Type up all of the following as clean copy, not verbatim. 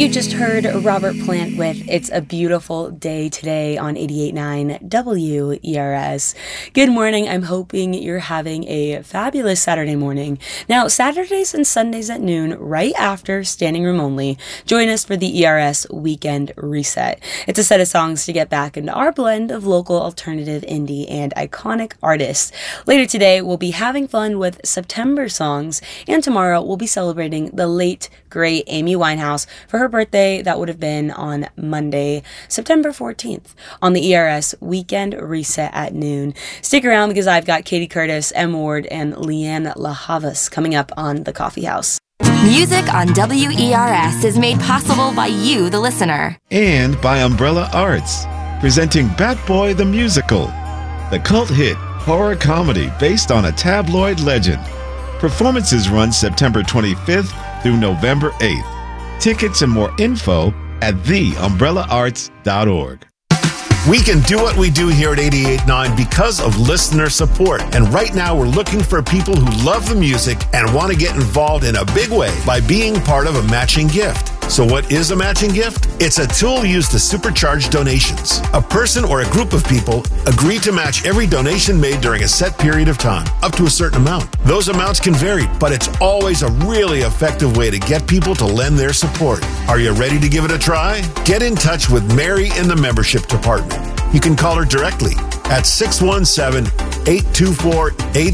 You just heard Robert Plant with It's a Beautiful Day Today on 88.9 WERS. Good morning. I'm hoping you're having a fabulous Saturday morning. Now, Saturdays and Sundays at noon, right after Standing Room Only, join us for the ERS Weekend Reset. It's a set of songs to get back into our blend of local, alternative, indie, and iconic artists. Later today, we'll be having fun with September songs, and tomorrow we'll be celebrating the late, great Amy Winehouse for her birthday. That would have been on Monday, September 14th, on the ERS Weekend Reset at noon. Stick around because I've got Katie Curtis, M. Ward, and Leanne LaHavas coming up on The Coffee House. Music on WERS is made possible by you, the listener. And by Umbrella Arts, presenting Bat Boy the Musical, the cult hit horror comedy based on a tabloid legend. Performances run September 25th through November 8th. Tickets and more info at theumbrellaarts.org. We can do what we do here at 88.9 because of listener support. And right now we're looking for people who love the music and want to get involved in a big way by being part of a matching gift. So what is a matching gift? It's a tool used to supercharge donations. A person or a group of people agree to match every donation made during a set period of time, up to a certain amount. Those amounts can vary, but it's always a really effective way to get people to lend their support. Are you ready to give it a try? Get in touch with Mary in the membership department. You can call her directly at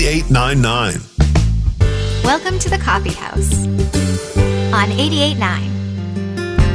617-824-8899. Welcome to the Coffee House on 88.9